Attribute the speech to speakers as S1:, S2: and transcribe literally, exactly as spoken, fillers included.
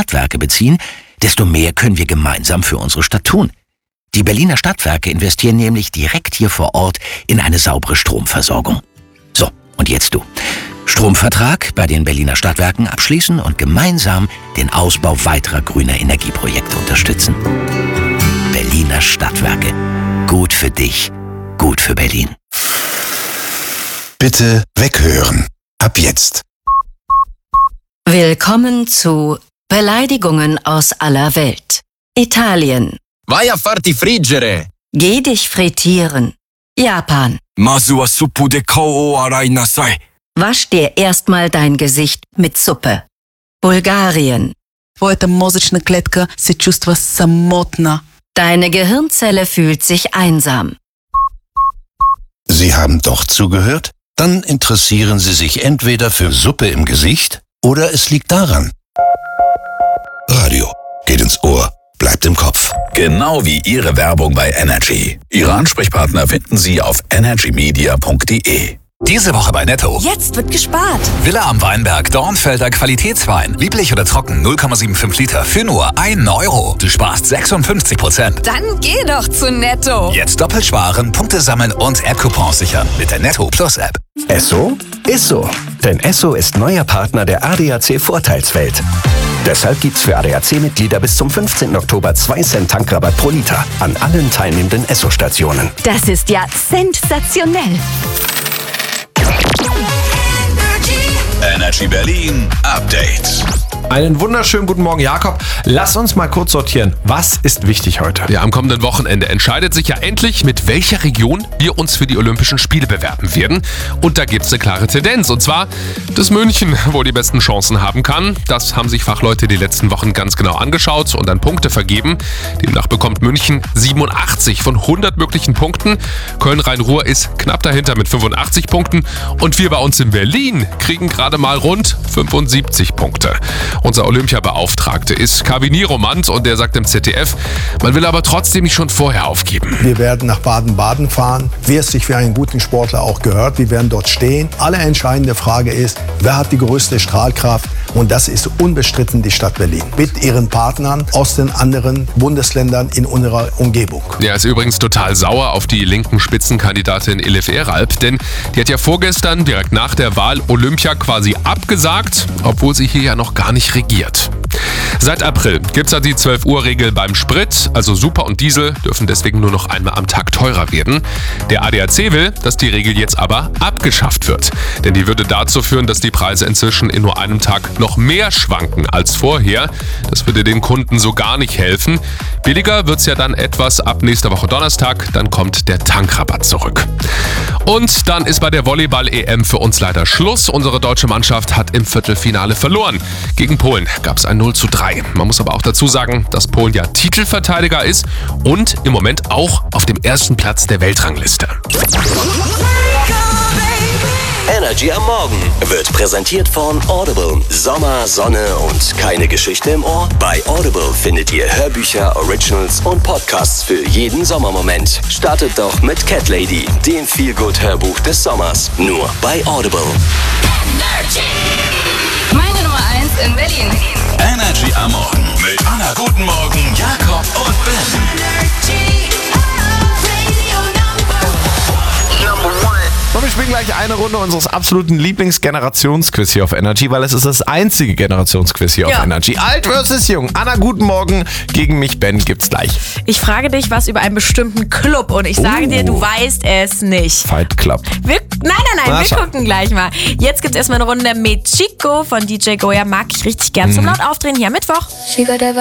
S1: Stadtwerke beziehen, desto mehr können wir gemeinsam für unsere Stadt tun. Die Berliner Stadtwerke investieren nämlich direkt hier vor Ort in eine saubere Stromversorgung. So, und jetzt du. Stromvertrag bei den Berliner Stadtwerken abschließen und gemeinsam den Ausbau weiterer grüner Energieprojekte unterstützen. Berliner Stadtwerke. Gut für dich, gut für Berlin.
S2: Bitte weghören. Ab jetzt.
S3: Willkommen zu Beleidigungen aus aller Welt. Italien.
S4: Vai a farti friggere.
S3: Geh dich frittieren. Japan.
S4: Masu wa suppu de kao o arai nasai.
S3: Wasch dir erstmal dein Gesicht mit Suppe. Bulgarien.
S5: Твоята мозъчна клетка се чувства самотна.
S3: Deine Gehirnzelle fühlt sich einsam.
S2: Sie haben doch zugehört? Dann interessieren Sie sich entweder für Suppe im Gesicht oder es liegt daran. Radio geht ins Ohr, bleibt im Kopf.
S6: Genau wie Ihre Werbung bei Energy. Ihre Ansprechpartner finden Sie auf energy media punkt de. Diese Woche bei Netto.
S7: Jetzt wird gespart.
S6: Villa am Weinberg, Dornfelder Qualitätswein. Lieblich oder trocken, null Komma fünfundsiebzig Liter für nur einen Euro. Du sparst sechsundfünfzig Prozent.
S7: Dann geh doch zu Netto.
S6: Jetzt doppelt sparen, Punkte sammeln und App-Coupons sichern mit der Netto Plus App.
S8: Esso ist so. Denn Esso ist neuer Partner der A D A C-Vorteilswelt. Deshalb gibt's für A D A C-Mitglieder bis zum fünfzehnten Oktober zwei Cent Tankrabatt pro Liter an allen teilnehmenden Esso-Stationen.
S7: Das ist ja sensationell.
S6: Energy Berlin Update.
S9: Einen wunderschönen guten Morgen, Jakob. Lass uns mal kurz sortieren. Was ist wichtig heute?
S10: Ja, am kommenden Wochenende entscheidet sich ja endlich, mit welcher Region wir uns für die Olympischen Spiele bewerben werden. Und da gibt es eine klare Tendenz. Und zwar, dass München wohl die besten Chancen haben kann. Das haben sich Fachleute die letzten Wochen ganz genau angeschaut und dann Punkte vergeben. Demnach bekommt München siebenundachtzig von hundert möglichen Punkten. Köln-Rhein-Ruhr ist knapp dahinter mit fünfundachtzig Punkten. Und wir bei uns in Berlin kriegen gerade mal rund fünfundsiebzig Punkte. Unser Olympiabeauftragte ist Kaveh Niromand und der sagt im Z D F, man will aber trotzdem nicht schon vorher aufgeben.
S11: Wir werden nach Baden-Baden fahren, wie es sich für einen guten Sportler auch gehört. Wir werden dort stehen. Alle entscheidende Frage ist, wer hat die größte Strahlkraft? Und das ist unbestritten die Stadt Berlin. Mit ihren Partnern aus den anderen Bundesländern in unserer Umgebung.
S10: Er ist übrigens total sauer auf die linken Spitzenkandidatin Elif Eralp, denn die hat ja vorgestern direkt nach der Wahl Olympia quasi abgesagt, obwohl sie hier ja noch gar nicht regiert. Seit April gibt es ja die zwölf Uhr Regel beim Sprit, also Super und Diesel dürfen deswegen nur noch einmal am Tag teurer werden. Der A D A C will, dass die Regel jetzt aber abgeschafft wird, denn die würde dazu führen, dass die Preise inzwischen in nur einem Tag noch mehr schwanken als vorher. Das würde den Kunden so gar nicht helfen. Billiger wird es ja dann etwas ab nächster Woche Donnerstag, dann kommt der Tankrabatt zurück. Und dann ist bei der Volleyball-E M für uns leider Schluss. Unsere deutsche Mannschaft hat im Viertelfinale verloren. Gegen Polen gab es ein null zu drei. Man muss aber auch dazu sagen, dass Polen ja Titelverteidiger ist und im Moment auch auf dem ersten Platz der Weltrangliste.
S12: Energy am Morgen wird präsentiert von Audible. Sommer, Sonne und keine Geschichte im Ohr? Bei Audible findet ihr Hörbücher, Originals und Podcasts für jeden Sommermoment. Startet doch mit Cat Lady, dem Feel-Good-Hörbuch des Sommers. Nur bei Audible.
S7: Energy. Meine Nummer eins in Berlin.
S6: Energy am Morgen mit Anna Guten Morgen, Jakob und Ben.
S7: Energy. Radio number one.
S9: Und wir spielen gleich eine Runde unseres absoluten Lieblingsgenerationsquiz hier auf Energy, weil es ist das einzige Generationsquiz hier
S13: Ja.
S9: auf Energy. Alt versus Jung. Anna, guten Morgen. Gegen mich, Ben, gibt's gleich.
S13: Ich frage dich was über einen bestimmten Club und ich sage
S9: Oh.
S13: dir, du weißt es nicht.
S9: Fight Club.
S13: Wir, nein, nein, nein,
S9: Na,
S13: wir
S9: schau.
S13: gucken gleich mal. Jetzt gibt's erstmal eine Runde mit Chico von D J Goya. Mag ich richtig gern zum
S9: Mhm.
S13: laut aufdrehen hier am Mittwoch.